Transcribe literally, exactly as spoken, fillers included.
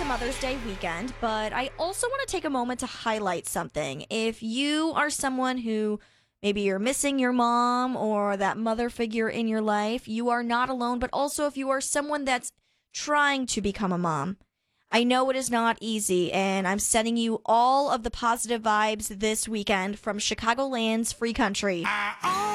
Mother's Day weekend, but I also want to take a moment to highlight something. If you are someone who maybe you're missing your mom or that mother figure in your life, you are not alone, but also if you are someone that's trying to become a mom. I know it is not easy, and I'm sending you all of the positive vibes this weekend from Chicagoland's Free Country. I